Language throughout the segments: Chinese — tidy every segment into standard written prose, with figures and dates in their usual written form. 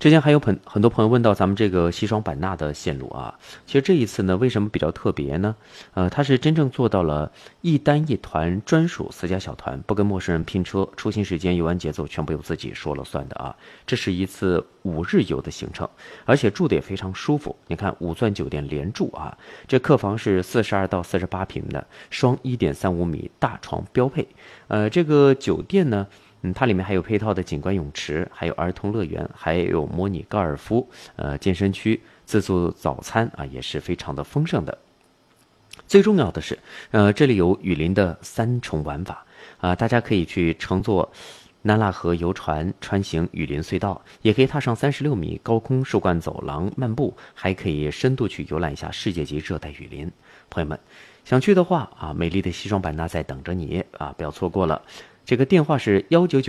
之前还有很多朋友问到咱们这个西双版纳的线路啊，其实这一次呢，为什么比较特别呢？它是真正做到了一单一团专属私家小团，不跟陌生人拼车，出行时间、游玩节奏全部由自己说了算的啊。这是一次5日游的行程，而且住的也非常舒服。你看5钻酒店连住啊，这客房是42到48平的，双1.35米大床标配。这个酒店呢。它里面还有配套的景观泳池，还有儿童乐园，还有模拟高尔夫，健身区，自助早餐啊，也是非常的丰盛的。最重要的是，这里有雨林的3重玩法啊，大家可以去乘坐南腊河游船穿行雨林隧道，也可以踏上36米高空树冠走廊漫步，还可以深度去游览一下世界级热带雨林。朋友们，想去的话啊，美丽的西双版纳在等着你啊，不要错过了。这个电话是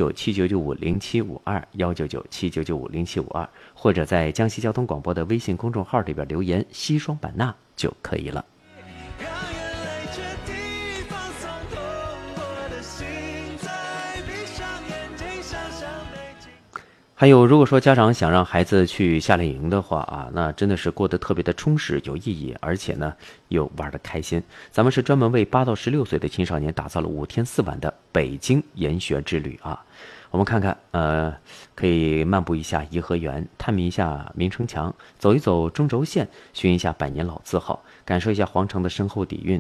19979950752，19979950752，或者在江西交通广播的微信公众号里边留言西双版纳就可以了。还有，如果说家长想让孩子去夏令营的话啊，那真的是过得特别的充实、有意义，而且呢又玩得开心。咱们是专门为8到16岁的青少年打造了5天4晚的北京研学之旅啊。我们看看，可以漫步一下颐和园，探秘一下明城墙，走一走中轴线，寻一下百年老字号，感受一下皇城的深厚底蕴